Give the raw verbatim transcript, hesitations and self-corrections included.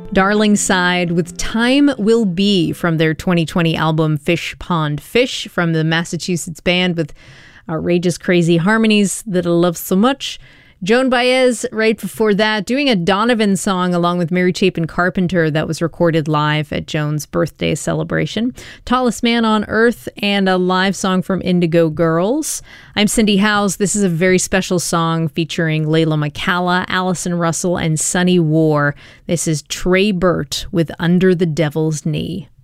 Darling Side with Time Will Be from their twenty twenty album Fish Pond Fish, from the Massachusetts band with outrageous, crazy harmonies that I love so much. Joan Baez, right before that, doing a Donovan song along with Mary Chapin Carpenter that was recorded live at Joan's birthday celebration. Tallest Man on Earth, and a live song from Indigo Girls. I'm Cindy Howes. This is a very special song featuring Layla McCalla, Allison Russell, and Sunny War. This is Trey Burt with Under the Devil's Knee.